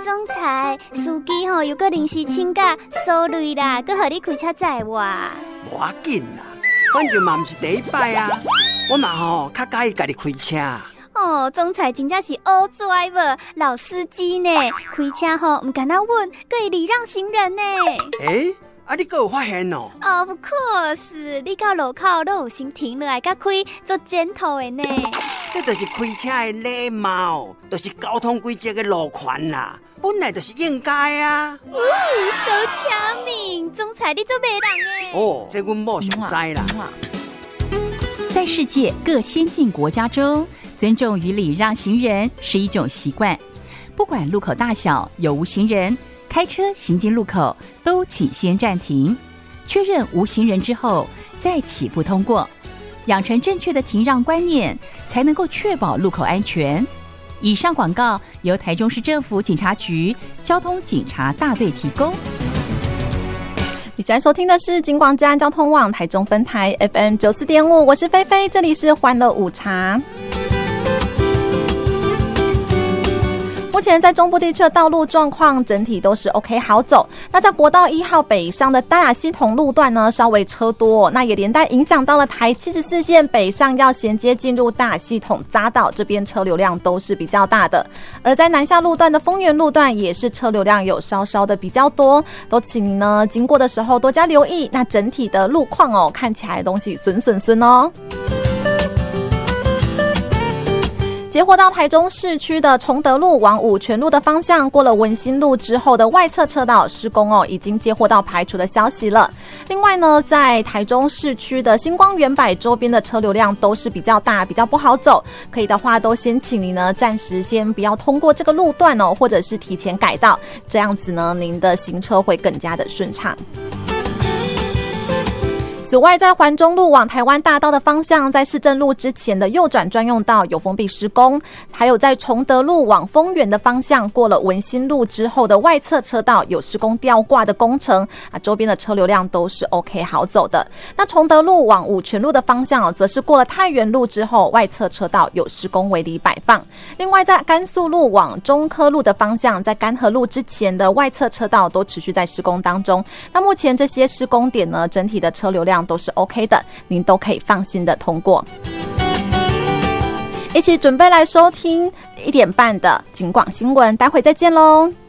总裁，司机吼有个临时请假，sorry啦，佮互你开车载我。 无要紧啦，反正嘛毋是第一摆啊，我嘛吼较介意家己开车。 哦，总裁真正是 all driver 老司机呢，开车吼唔敢那稳，佮会礼让行人呢。 你还有发现哦 ？Of course， 你到路口都有先停落来，佮开做gentle的呢。 这就是开车的礼貌，就是交通规则的路权啦，本来就是应该啊。 So charming， 总裁你做媒人诶。 这阮某上知啦。 在世界各先进国家中，尊重与礼让行人是一种习惯，不管路口大小有无行人，开车行经路口都请先暂停，确认无行人之后再起步通过，养成正确的停让观念，才能够确保路口安全。以上广告由台中市政府警察局交通警察大队提供。 你现在收听的是警广治安交通网台中分台 FM 94.5，我是菲菲，这里是欢乐午茶。目前在中部地区的道路状况整体都是 OK 好走，那在国道1号北上的大雅系统路段呢稍微车多，那也连带影响到了台74线北上要衔接进入大雅系统匝道，这边车流量都是比较大的。而在南下路段的丰原路段也是车流量有稍稍的比较多，都请你呢经过的时候多加留意，那整体的路况看起来东西损哦。接获到台中市区的崇德路往五权路的方向，过了文心路之后的外侧车道施工已经接获到排除的消息了。另外呢，在台中市区的星光园百周边的车流量都是比较大，比较不好走，可以的话都先请你呢暂时先不要通过这个路段或者是提前改道，这样子呢您的行车会更加的顺畅。此外，在环中路往台湾大道的方向，在市政路之前的右转专用道有封闭施工，还有在崇德路往丰原的方向，过了文心路之后的外侧车道有施工吊挂的工程周边的车流量都是 OK 好走的。那崇德路往五权路的方向则是过了太原路之后，外侧车道有施工围篱摆放。另外，在甘肃路往中科路的方向，在甘河路之前的外侧车道都持续在施工当中。那目前这些施工点呢，整体的车流量都是 OK 的，您都可以放心的通过。一起准备来收听1点半的警广新闻，待会再见咯。